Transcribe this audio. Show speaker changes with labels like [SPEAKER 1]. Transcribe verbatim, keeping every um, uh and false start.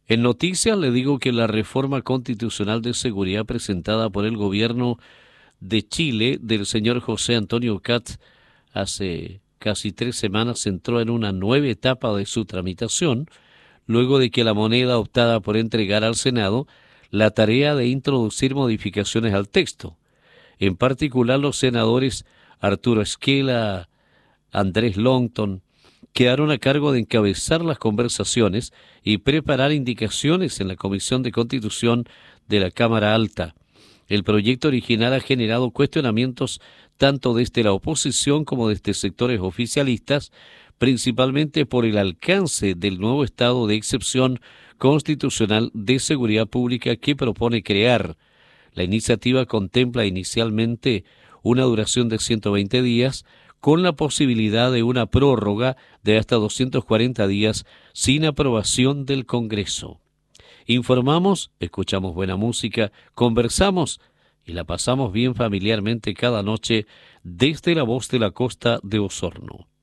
[SPEAKER 1] En noticias le digo que la reforma constitucional de seguridad presentada por el gobierno de Chile del señor José Antonio Katz hace casi tres semanas entró en una nueva etapa de su tramitación, luego de que la moneda optara por entregar al Senado la tarea de introducir modificaciones al texto. En particular, los senadores Arturo Esquela, Andrés Longton, quedaron a cargo de encabezar las conversaciones y preparar indicaciones en la Comisión de Constitución de la Cámara Alta. El proyecto original ha generado cuestionamientos tanto desde la oposición como desde sectores oficialistas, principalmente por el alcance del nuevo estado de excepción constitucional de seguridad pública que propone crear. La iniciativa contempla inicialmente una duración de ciento veinte días, con la posibilidad de una prórroga de hasta doscientos cuarenta días sin aprobación del Congreso. Informamos, escuchamos buena música, conversamos y la pasamos bien familiarmente cada noche desde la voz de la costa de Osorno.